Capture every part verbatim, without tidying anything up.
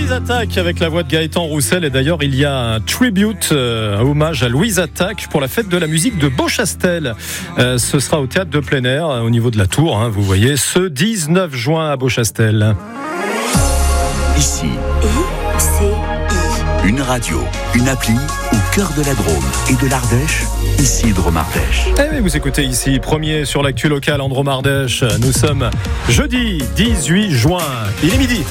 Louise Attaque avec la voix de Gaëtan Roussel. Et d'ailleurs, il y a un tribute, euh, un hommage à Louise Attaque pour la fête de la musique de Beauchastel. Euh, ce sera au théâtre de plein air, au niveau de la tour, hein, vous voyez, ce dix-neuf juin à Beauchastel. Ici, I C I. Une radio, une appli au cœur de la Drôme et de l'Ardèche. Ici Drôme Ardèche. Eh oui, vous écoutez ici, premier sur l'actu locale en Drôme Ardèche. Nous sommes jeudi dix-huit juin. Il est midi.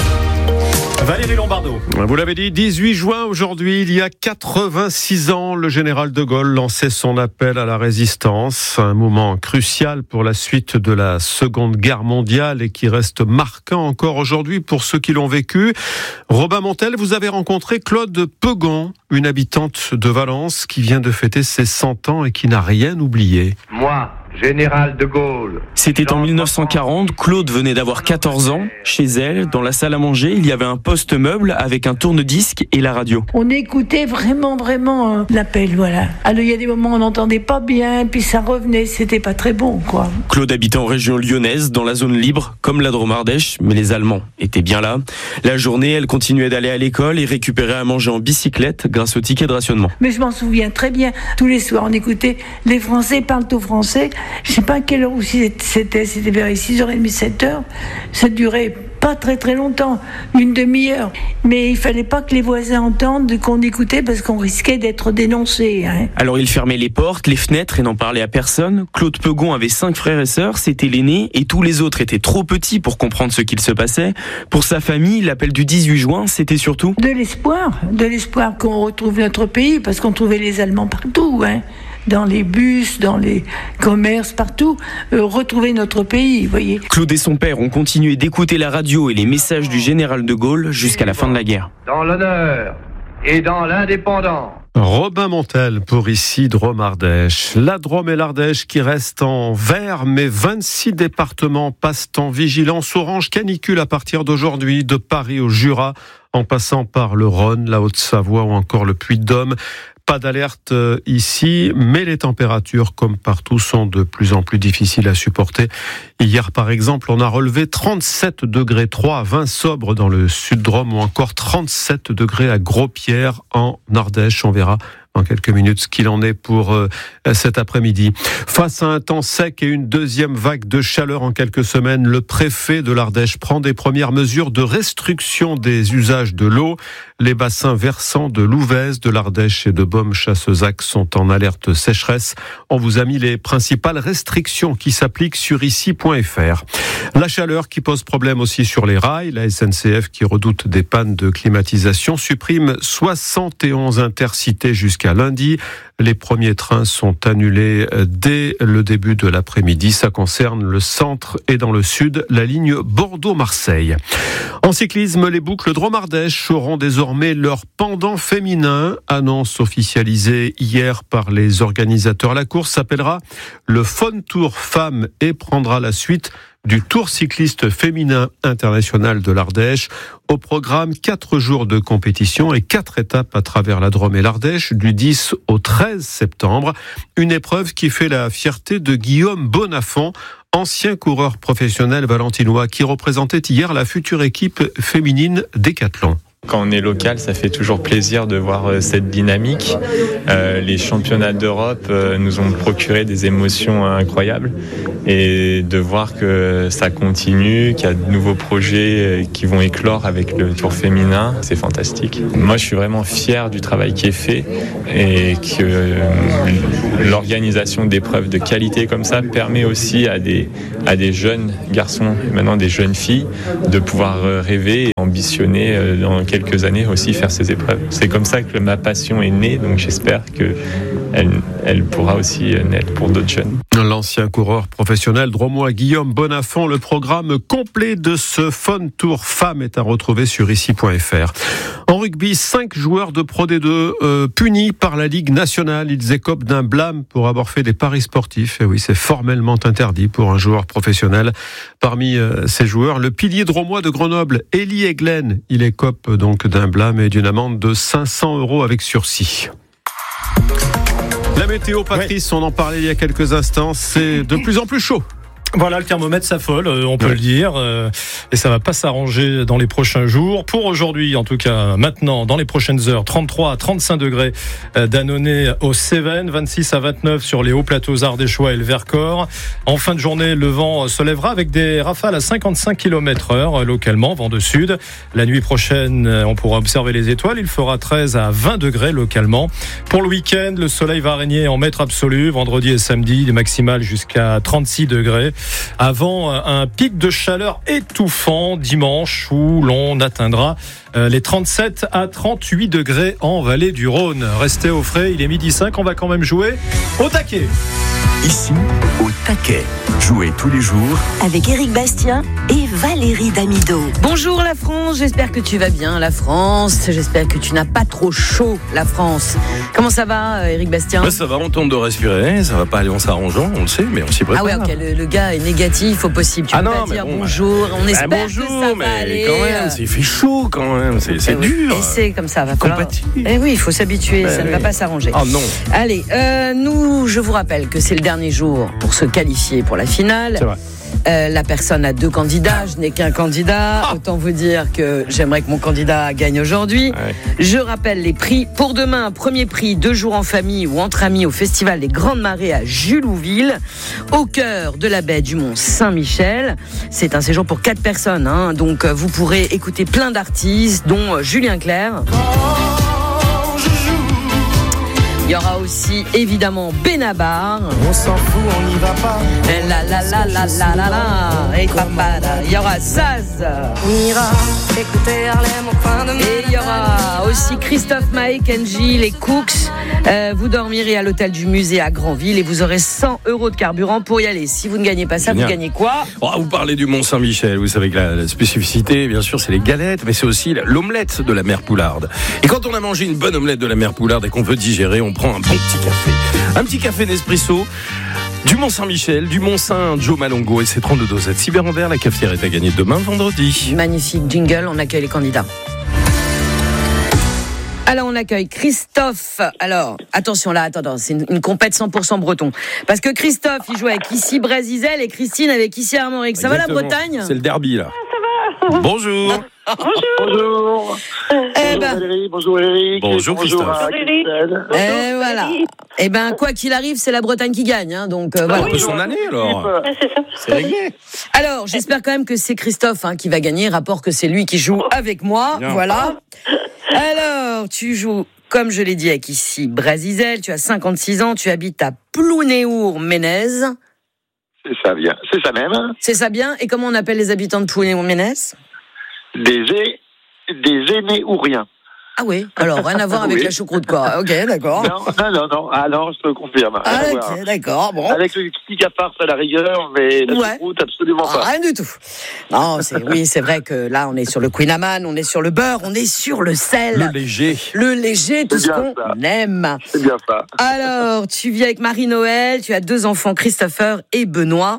Valérie Lombardo. Vous l'avez dit, dix-huit juin aujourd'hui, il y a quatre-vingt-six ans, le général de Gaulle lançait son appel à la résistance. Un moment crucial pour la suite de la Seconde Guerre mondiale et qui reste marquant encore aujourd'hui pour ceux qui l'ont vécu. Robin Montel, vous avez rencontré Claude Pegon, une habitante de Valence qui vient de fêter ses cent ans et qui n'a rien oublié. Moi, général de Gaulle. C'était en mille neuf cent quarante, Claude venait d'avoir quatorze ans. Chez elle, dans la salle à manger, il y avait un poste meuble avec un tourne-disque et la radio. On écoutait vraiment, vraiment euh, l'appel, voilà. Alors il y a des moments où on n'entendait pas bien, puis ça revenait, c'était pas très bon, quoi. Claude habitait en région lyonnaise, dans la zone libre, comme la Drôme Ardèche, mais les Allemands étaient bien là. La journée, elle continuait d'aller à l'école et récupérait à manger en bicyclette grâce au ticket de rationnement. Mais je m'en souviens très bien. Tous les soirs, on écoutait les Français parlent au français. Je sais pas à quelle heure aussi c'était, c'était vers six heures trente, sept heures. Ça durait pas très très longtemps, une demi-heure. Mais il fallait pas que les voisins entendent qu'on écoutait parce qu'on risquait d'être dénoncé. Hein. Alors il fermait les portes, les fenêtres et n'en parlait à personne. Claude Pegon avait cinq frères et sœurs, c'était l'aîné et tous les autres étaient trop petits pour comprendre ce qu'il se passait. Pour sa famille, l'appel du dix-huit juin, c'était surtout de l'espoir, de l'espoir qu'on retrouve notre pays parce qu'on trouvait les Allemands partout, hein. Dans les bus, dans les commerces, partout, euh, retrouver notre pays, vous voyez. Claude et son père ont continué d'écouter la radio et les messages du général de Gaulle jusqu'à la fin de la guerre. Dans l'honneur et dans l'indépendance. Robin Montel pour ici Drôme Ardèche. La Drôme et l'Ardèche qui restent en vert, mais vingt-six départements passent en vigilance orange canicule à partir d'aujourd'hui, de Paris au Jura, en passant par le Rhône, la Haute-Savoie ou encore le Puy-de-Dôme. Pas d'alerte ici, mais les températures, comme partout, sont de plus en plus difficiles à supporter. Hier, par exemple, on a relevé trente-sept degrés trois à Vingt-Sobre dans le Sud-Drôme ou encore trente-sept degrés à Gros-Pierre en Ardèche. On verra dans quelques minutes ce qu'il en est pour euh, cet après-midi. Face à un temps sec et une deuxième vague de chaleur en quelques semaines, le préfet de l'Ardèche prend des premières mesures de restriction des usages de l'eau. Les bassins versants de Louvèze, de l'Ardèche et de Beaume-Chassezac sont en alerte sécheresse. On vous a mis les principales restrictions qui s'appliquent sur ici point f r. La chaleur qui pose problème aussi sur les rails. La S N C F qui redoute des pannes de climatisation supprime soixante et onze intercités jusqu'à à lundi. Les premiers trains sont annulés dès le début de l'après-midi. Ça concerne le centre et dans le sud, la ligne Bordeaux-Marseille. En cyclisme, les boucles Drôme Ardèche auront désormais leur pendant féminin. Annonce officialisée hier par les organisateurs. La course s'appellera le Fun Tour Femmes et prendra la suite du Tour cycliste féminin international de l'Ardèche. Au programme, quatre jours de compétition et quatre étapes à travers la Drôme et l'Ardèche du dix au treize septembre. Une épreuve qui fait la fierté de Guillaume Bonnafont, ancien coureur professionnel valentinois qui représentait hier la future équipe féminine Décathlon. Quand on est local, ça fait toujours plaisir de voir cette dynamique. Euh, les championnats d'Europe euh, nous ont procuré des émotions incroyables et de voir que ça continue, qu'il y a de nouveaux projets qui vont éclore avec le Tour féminin, c'est fantastique. Moi, je suis vraiment fier du travail qui est fait et que euh, l'organisation d'épreuves de qualité comme ça permet aussi à des, à des jeunes garçons et maintenant des jeunes filles de pouvoir rêver et ambitionner euh, dans quelques années aussi faire ces épreuves. C'est comme ça que ma passion est née, donc j'espère qu'elle elle pourra aussi naître pour d'autres jeunes. L'ancien coureur professionnel dromois Guillaume Bonnafont, le programme complet de ce Fun Tour Femmes est à retrouver sur ici point f r. En rugby, cinq joueurs de Pro D deux euh, punis par la Ligue nationale. Ils écopent d'un blâme pour avoir fait des paris sportifs. Et oui, c'est formellement interdit pour un joueur professionnel. Parmi euh, ces joueurs, le pilier dromois de Grenoble, Élie Eglen, il écope donc d'un blâme et d'une amende de cinq cents euros avec sursis. La météo, Patrice, ouais. On en parlait il y a quelques instants, c'est de plus en plus chaud. Voilà, le thermomètre s'affole, euh, on peut ouais. le dire, euh, et ça va pas s'arranger dans les prochains jours. Pour aujourd'hui, en tout cas, maintenant, dans les prochaines heures, trente-trois à trente-cinq degrés euh, d'Annonay aux Cévennes, vingt-six à vingt-neuf sur les hauts plateaux ardéchois et le Vercors. En fin de journée, le vent se lèvera avec des rafales à cinquante-cinq kilomètres heure euh, localement, vent de sud. La nuit prochaine, euh, on pourra observer les étoiles. Il fera treize à vingt degrés localement. Pour le week-end, le soleil va régner en maître absolu. Vendredi et samedi, des maximales jusqu'à trente-six degrés. Avant un pic de chaleur étouffant dimanche où l'on atteindra les trente-sept à trente-huit degrés en vallée du Rhône. Restez au frais, il est midi cinq, on va quand même jouer au taquet. Ici, au taquet. Jouez tous les jours Avec Éric Bastien et Valérie Damido. Bonjour la France, j'espère que tu vas bien la France. J'espère que tu n'as pas trop chaud la France. Comment ça va Éric Bastien? Ben, ça va, on tente de respirer, ça va pas aller en s'arrangeant, on le sait, mais on s'y prépare. Ah ouais, ok, le, le gars est négatif au possible. Tu ah peux non, pas dire bon, bonjour, on espère ben bonjour, que ça va mais aller. quand même, c'est fait chaud quand même, c'est, c'est eh oui. dur. Et c'est comme ça, va falloir... Compatir. Eh oui, il faut s'habituer, ben ça oui. ne va pas s'arranger. Oh non. Allez, euh, nous, je vous rappelle que c'est le dernier jour pour se qualifier pour la finale. C'est vrai. Euh, la personne a deux candidats, je n'ai qu'un candidat. Ah. Autant vous dire que j'aimerais que mon candidat gagne aujourd'hui. Ouais. Je rappelle les prix. Pour demain, premier prix, deux jours en famille ou entre amis au Festival des Grandes Marées à Julouville, au cœur de la baie du Mont Saint-Michel. C'est un séjour pour quatre personnes, hein, donc vous pourrez écouter plein d'artistes, dont Julien Clerc. Il y aura aussi évidemment Benabar. On s'en fout, on n'y va pas. Et la la la la la la la. Et papa, il y aura Zaz. On ira écouter Harlem au coin de Et il y aura aussi Christophe Maé, Kenji, les Cooks. Euh, vous dormirez à l'hôtel du musée à Granville et vous aurez cent euros de carburant pour y aller. Si vous ne gagnez pas ça, Génial. vous gagnez quoi? Oh, vous parlez du Mont Saint-Michel, vous savez que la, la spécificité, bien sûr, c'est les galettes, mais c'est aussi l'omelette de la mère Poularde. Et quand on a mangé une bonne omelette de la mère Poularde et qu'on veut digérer, on prend un bon petit café. Un petit café Nespresso du Mont Saint-Michel, du Mont Saint-Joe Malongo et ses trente-deux dosettes Cyber en verre. La cafetière est à gagner demain vendredi. Magnifique jingle, on accueille les candidats. Alors on accueille Christophe. Alors attention là, attends, attends, c'est une, une compète cent pour cent breton. Parce que Christophe, il joue avec ici Brasizel et Christine avec ici Armorique. Ça Exactement. va la Bretagne? C'est le derby là. Ça va. Bonjour. Bonjour. Eh bonjour ben, Valérie, bonjour Eric. Bonjour Christophe. à Christelle. et voilà. Et ben quoi qu'il arrive, c'est la Bretagne qui gagne, hein, donc euh, voilà. On peut s'en aller alors. Ouais, c'est ça. C'est réglé. Alors j'espère quand même que c'est Christophe hein, qui va gagner. Rapport que c'est lui qui joue avec moi. Bien. Voilà. Alors tu joues. Comme je l'ai dit avec ici Brasizel, tu as cinquante-six ans, tu habites à Plounéour-Ménez. C'est ça bien, c'est ça même. C'est ça bien. Et comment on appelle les habitants de Plounéour-Ménez? Des é... des aînés ou rien. Ah oui, alors rien à voir avec Oui. la choucroute quoi. Ok, d'accord. Non, non, non, non. Ah non, je te le confirme. Rien Ah, à voir. ok, d'accord, bon. Avec le petit capard à la rigueur, mais la Ouais. choucroute, absolument Ah, pas. rien du tout. Non, c'est oui, c'est vrai que là on est sur le Queen Amman, on est sur le beurre, on est sur le sel, Le léger. le léger, tout C'est ce bien qu'on ça. aime. C'est bien ça. Alors, tu vis avec Marie-Noël, tu as deux enfants, Christopher et Benoît,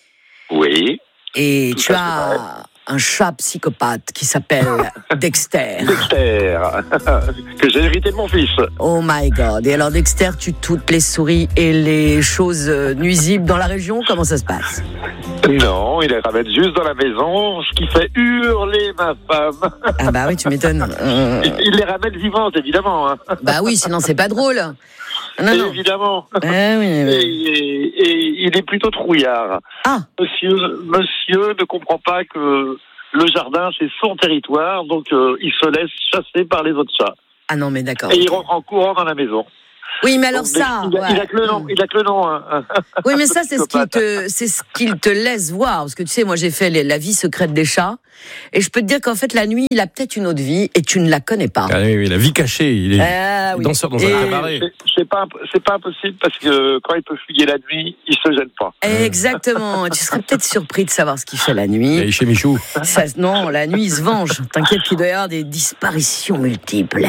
Oui. et Tout tu à fait as un chat psychopathe qui s'appelle Dexter. Dexter, que j'ai hérité de mon fils. Oh my God. Et alors Dexter tue toutes les souris et les choses euh, nuisibles dans la région. Comment ça se passe? Non, il les ramène juste dans la maison, ce qui fait hurler ma femme. Ah bah oui, tu m'étonnes. Euh, Il, il les ramène vivantes, évidemment. Hein. bah oui, sinon c'est pas drôle. Non, non. Évidemment. Ah oui, Et, oui. et- et il est plutôt trouillard. Ah. Monsieur, monsieur ne comprend pas que le jardin, c'est son territoire, donc euh, il se laisse chasser par les autres chats. Ah non, mais d'accord. Et il rentre en courant dans la maison. Oui, mais alors Donc, ça. il, a, il a ouais. que le nom. Il a que le nom. Hein. Oui, mais ça, c'est ce qu'il Psychopathe. te, c'est ce qu'il te laisse voir. Parce que tu sais, moi, j'ai fait les- la vie secrète des chats. Et je peux te dire qu'en fait, la nuit, il a peut-être une autre vie et tu ne la connais pas. Ah oui, oui, la vie cachée, il est Ah oui. danseur dans Et- un cabaret. C'est- C'est pas, c'est pas impossible parce que quand il peut fuyer la nuit, il se gêne pas. Exactement. Tu serais peut-être surpris de savoir ce qu'il fait la Il nuit. est chez Michou. Ça, non, la nuit, il se venge. T'inquiète qu'il doit y avoir des disparitions multiples.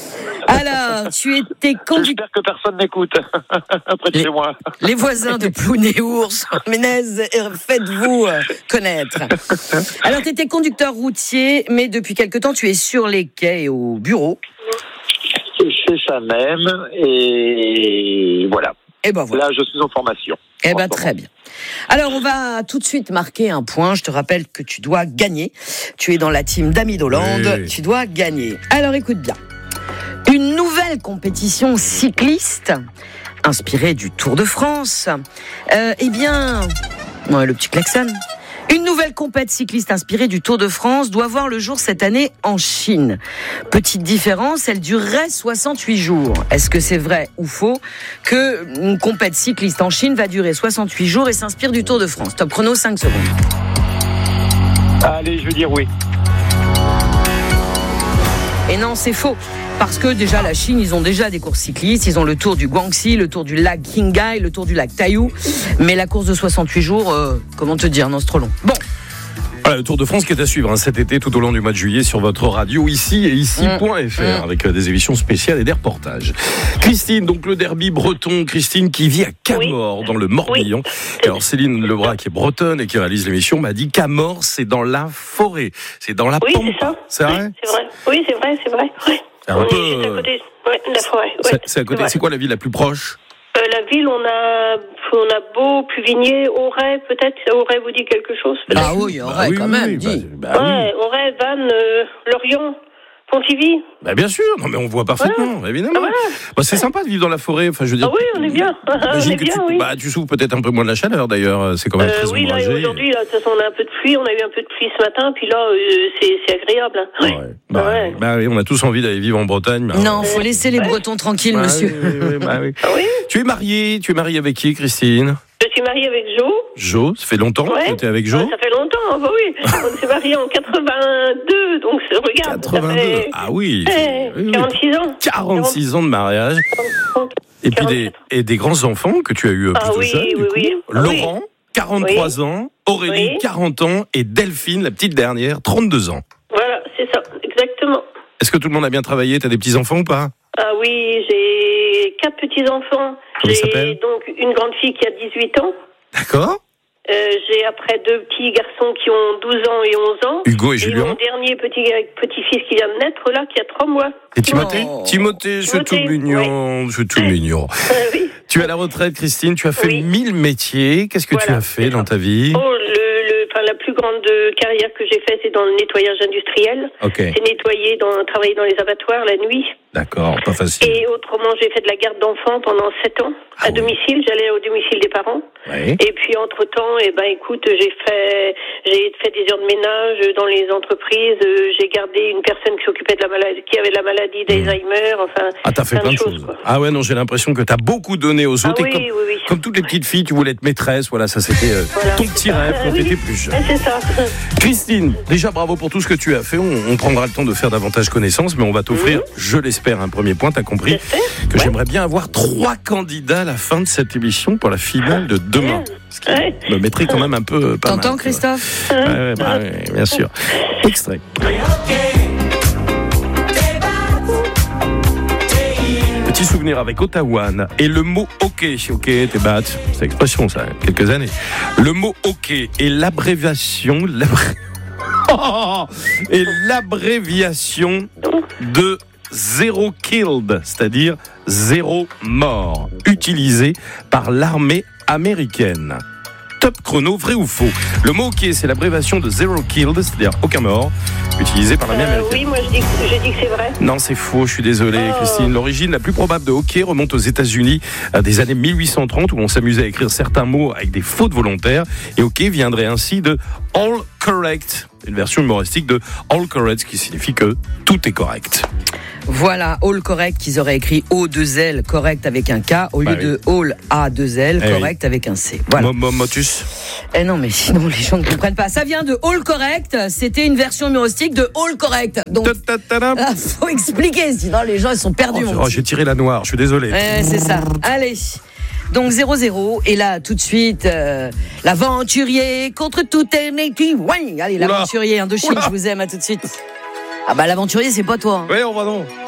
Alors, tu étais conducteur. J'espère que personne n'écoute près de Les- chez moi. Les voisins de Plounéours, Ménez, faites-vous euh, connaître. Alors, tu étais conducteur routier, mais depuis quelque temps, tu es sur les quais et au bureau. C'est ça même, et voilà. Et ben voilà. Là, je suis en formation. Eh ben très bien. Alors on va tout de suite marquer un point. Je te rappelle que tu dois gagner. Tu es dans la team d'Amidoland. Oui. Tu dois gagner. Alors écoute bien. Une nouvelle compétition cycliste inspirée du Tour de France. Euh, eh bien, non, le petit klaxon. Une nouvelle compète cycliste inspirée du Tour de France doit voir le jour cette année en Chine. Petite différence, elle durerait soixante-huit jours. Est-ce que c'est vrai ou faux que une compète cycliste en Chine va durer soixante-huit jours et s'inspire du Tour de France? Top chrono, cinq secondes. Allez, je veux dire oui. Et non, c'est faux. Parce que déjà, la Chine, ils ont déjà des courses cyclistes. Ils ont le tour du Guangxi, le tour du lac Qinghai, le tour du lac Taiyou. Mais la course de soixante-huit jours, euh, comment te dire, non, c'est trop long. Bon. Voilà, le Tour de France qui est à suivre hein, cet été tout au long du mois de juillet sur votre radio ici et ici.fr mmh. avec euh, des émissions spéciales et des reportages. Christine, donc le derby breton, Christine qui vit à Camors oui. dans le Morbihan. Oui. Alors Céline Lebras qui est bretonne et qui réalise l'émission m'a dit Camors c'est dans la forêt, c'est dans la oui, pampa. C'est ça. C'est vrai, oui, c'est vrai. Oui, c'est vrai, c'est vrai. Oui. C'est un on peu, est juste à côté ouais, de la forêt. Ouais, c'est, c'est à côté. C'est, c'est quoi la ville la plus proche? Euh, la ville, on a, on a Beau, Pluvigné, Auray, peut-être. Auray vous dit quelque chose peut-être. Ah oui, Auray bah oui, quand oui, même. Oui, dit. Bah, bah, ouais, oui. Auray, Vannes, euh, Lorient. Pontivy. Bah bien sûr, non mais on voit parfaitement, voilà. évidemment. Voilà. Bah, c'est sympa de vivre dans la forêt. Enfin, je veux dire. Ah oui, on est bien. on est bien, tu, oui. Bah, tu souffres peut-être un peu moins de la chaleur d'ailleurs. C'est quand même euh, très oui, ombragé. là aujourd'hui, là, de toute façon, on a un peu de pluie. On a eu un peu de pluie ce matin, puis là, euh, c'est, c'est agréable. Hein. Ouais. Ouais. Bah, ouais. bah oui, on a tous envie d'aller vivre en Bretagne. Bah, non, faut laisser les Bretons tranquilles, bah, monsieur. Oui, oui, bah, oui. Ah, oui. Tu es mariée, tu es mariée avec qui, Christine? Je suis mariée avec Jo. Jo, ça fait longtemps ouais. que tu étais avec Jo? Ouais, ça fait longtemps, bah oui. On s'est mariés en quatre-vingt-deux, donc regarde. quatre-vingt-deux, ça fait... ah oui. Eh, oui. quarante-six ans. quarante-six ans de mariage. Et puis des, et des grands-enfants que tu as eu ah, plutôt oui, jeunes, oui, du coup. Oui. Laurent, quarante-trois oui. ans. Aurélie, oui. quarante ans. Et Delphine, la petite dernière, trente-deux ans. Voilà, c'est ça, exactement. Est-ce que tout le monde a bien travaillé? T'as des petits-enfants ou pas? Ah oui, j'ai quatre petits-enfants. Comment j'ai donc une grande fille qui a dix-huit ans. D'accord. Euh, j'ai après deux petits garçons qui ont douze ans et onze ans. Hugo et, et Julien. Mon dernier petit, petit-fils qui vient de naître, là, qui a trois mois. Et Timothée oh. Timothée, c'est tout mignon. Oui. C'est tout mignon. Euh, oui. Tu es à la retraite, Christine. Tu as fait oui. mille métiers. Qu'est-ce que voilà. tu as fait dans ta vie? Oh, le, le, enfin, la plus grande carrière que j'ai faite, c'est dans le nettoyage industriel. Okay. C'est nettoyer, dans, travailler dans les abattoirs la nuit. D'accord, pas facile. Et autrement, j'ai fait de la garde d'enfants pendant sept ans, ah à oui. domicile. J'allais au domicile des parents. Oui. Et puis, entre-temps, eh ben, écoute, j'ai fait, j'ai fait des heures de ménage dans les entreprises. J'ai gardé une personne qui s'occupait de la maladie, qui avait la maladie d'Alzheimer. Enfin, ah, t'as fait plein, plein de choses. choses. Ah ouais, non, j'ai l'impression que t'as beaucoup donné aux autres. Ah, oui, et comme, oui, oui. comme toutes les petites filles, tu voulais être maîtresse. Voilà, ça c'était euh, voilà, ton petit rêve quand oui. t'étais plus jeune. C'est ça. Christine, déjà bravo pour tout ce que tu as fait. On, on prendra le temps de faire davantage connaissance, mais on va t'offrir, mmh. je l'espère, un premier point. T'as compris j'espère. que ouais. j'aimerais bien avoir trois candidats à la fin de cette émission pour la finale de demain. Ce qui ouais. me mettrait quand même un peu pas T'entends, mal, Christophe ouais, ouais, bah, ouais, bien sûr. Extrait. Petit souvenir avec Ottawa et le mot hockey. Hockey, t'es bat. C'est l'expression, ça, quelques années. Le mot hockey est l'abréviation, l'abré... oh, et l'abréviation de zéro killed, c'est-à-dire zéro mort, utilisé par l'armée américaine. Top chrono, vrai ou faux? Le mot hockey, c'est l'abréviation de zero killed, c'est-à-dire aucun mort, utilisé par l'armée euh, américaine. Oui, moi je dis, je dis que c'est vrai. Non, c'est faux, je suis désolé, oh. Christine. L'origine la plus probable de hockey remonte aux États-Unis à des années mille huit cent trente, où on s'amusait à écrire certains mots avec des fautes volontaires. Et hockey viendrait ainsi de all correct, une version humoristique de all correct, ce qui signifie que tout est correct. Voilà, all correct, qu'ils auraient écrit O deux L correct avec un K au lieu bah oui. de all A deux L eh correct oui. avec un C. Voilà. Motus. Eh non, mais sinon les gens ne comprennent pas. Ça vient de all correct, c'était une version humoristique de all correct. Donc, ah, faut expliquer, sinon les gens ils sont perdus. Oh, oh, j'ai tiré la noire, je suis désolé. Eh, c'est ça. Allez. Donc zéro zéro, et là tout de suite euh, l'aventurier contre toute équipe. Ouais, allez, l'aventurier Indochine, je vous aime, à tout de suite. Ah bah l'aventurier c'est pas toi. Oui, on va non.